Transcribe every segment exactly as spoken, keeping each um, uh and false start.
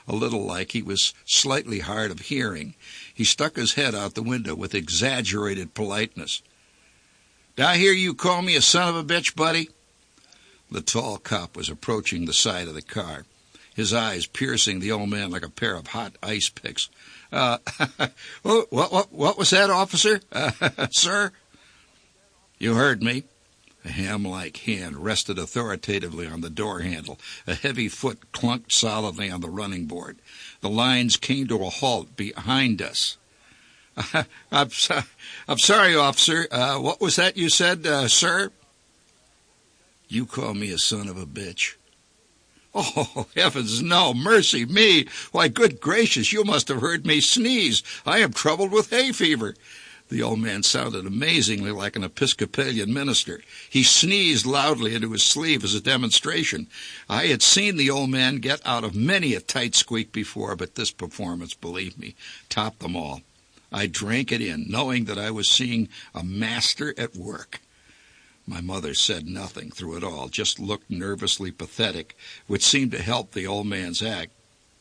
a little like he was slightly hard of hearing. He stuck his head out the window with exaggerated politeness. "Did I hear you call me a son of a bitch, buddy?" The tall cop was approaching the side of the car, his eyes piercing the old man like a pair of hot ice picks. Uh, what, what, what was that, officer? Uh, sir? You heard me. A ham-like hand rested authoritatively on the door handle. A heavy foot clunked solidly on the running board. The lines came to a halt behind us. Uh, I'm, so, I'm sorry, officer. Uh, what was that you said, uh, sir? You call me a son of a bitch. Oh, heavens, no, mercy me. Why, good gracious, you must have heard me sneeze. I am troubled with hay fever. The old man sounded amazingly like an Episcopalian minister. He sneezed loudly into his sleeve as a demonstration. I had seen the old man get out of many a tight squeak before, but this performance, believe me, topped them all. I drank it in, knowing that I was seeing a master at work. My mother said nothing through it all, just looked nervously pathetic, which seemed to help the old man's act.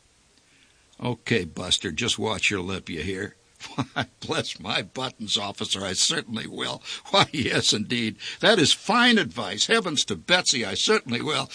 "Okay, Buster, just watch your lip, you hear?" "Why, bless my buttons, officer, I certainly will." "Why, yes, indeed. That is fine advice. Heavens to Betsy, I certainly will."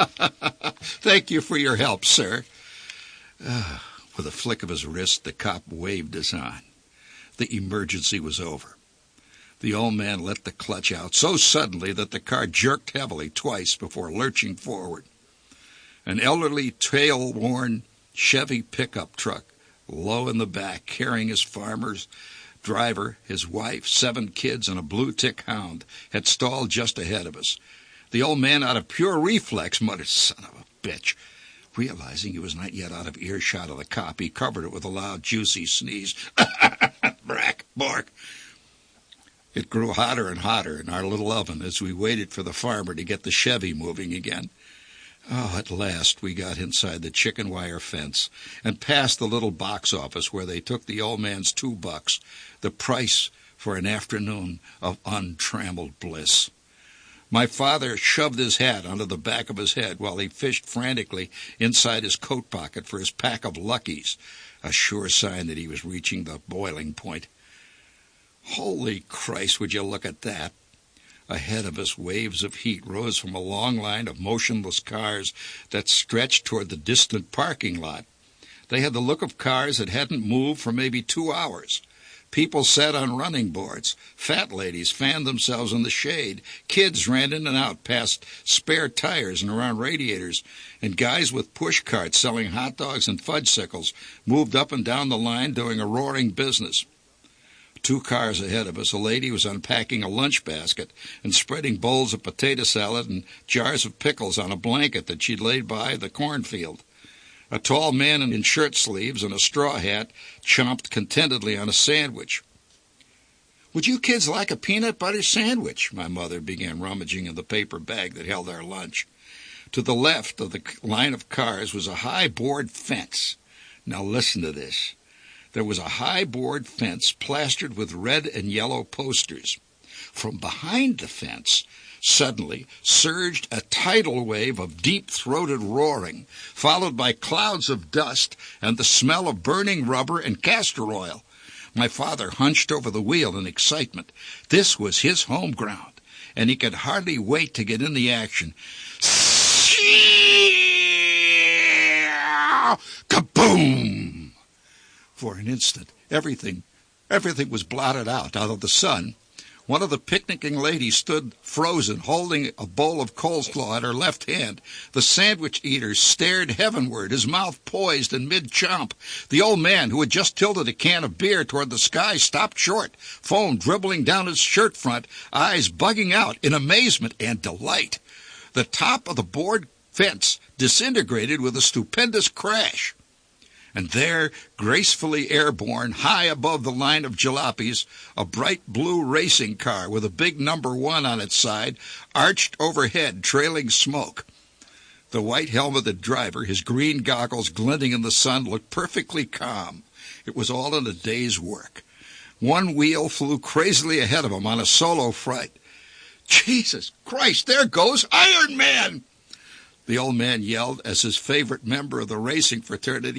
"Thank you for your help, sir." Uh, with a flick of his wrist, the cop waved us on. The emergency was over. The old man let the clutch out so suddenly that the car jerked heavily twice before lurching forward. An elderly, trail-worn Chevy pickup truck, low in the back, carrying his farmer's driver, his wife, seven kids, and a blue-tick hound, had stalled just ahead of us. The old man, out of pure reflex, muttered, "Son of a bitch." Realizing he was not yet out of earshot of the cop, he covered it with a loud, juicy sneeze. Brack, bork. It grew hotter and hotter in our little oven as we waited for the farmer to get the Chevy moving again. Oh, at last we got inside the chicken wire fence and past the little box office where they took the old man's two bucks, the price for an afternoon of untrammeled bliss. My father shoved his hat under the back of his head while he fished frantically inside his coat pocket for his pack of Luckies, a sure sign that he was reaching the boiling point. Holy Christ, would you look at that? Ahead of us, waves of heat rose from a long line of motionless cars that stretched toward the distant parking lot. They had the look of cars that hadn't moved for maybe two hours. People sat on running boards. Fat ladies fanned themselves in the shade. Kids ran in and out past spare tires and around radiators. And guys with push carts selling hot dogs and fudgesicles moved up and down the line doing a roaring business. Two cars ahead of us, a lady was unpacking a lunch basket and spreading bowls of potato salad and jars of pickles on a blanket that she'd laid by the cornfield. A tall man in shirt sleeves and a straw hat chomped contentedly on a sandwich. "Would you kids like a peanut butter sandwich?" My mother began rummaging in the paper bag that held our lunch. To the left of the line of cars was a high board fence. Now listen to this. There was a high board fence plastered with red and yellow posters. From behind the fence suddenly surged a tidal wave of deep-throated roaring, followed by clouds of dust and the smell of burning rubber and castor oil. My father hunched over the wheel in excitement. This was his home ground, and he could hardly wait to get in the action. Kaboom! For an instant, everything, everything was blotted out, out of the sun. One of the picnicking ladies stood frozen, holding a bowl of coleslaw at her left hand. The sandwich eater stared heavenward, his mouth poised in mid-chomp. The old man, who had just tilted a can of beer toward the sky, stopped short, foam dribbling down his shirt front, eyes bugging out in amazement and delight. The top of the board fence disintegrated with a stupendous crash. And there, gracefully airborne, high above the line of jalopies, a bright blue racing car with a big number one on its side, arched overhead, trailing smoke. The white-helmeted driver, his green goggles glinting in the sun, looked perfectly calm. It was all in a day's work. One wheel flew crazily ahead of him on a solo flight. "Jesus Christ, there goes Iron Man!" The old man yelled as his favorite member of the racing fraternity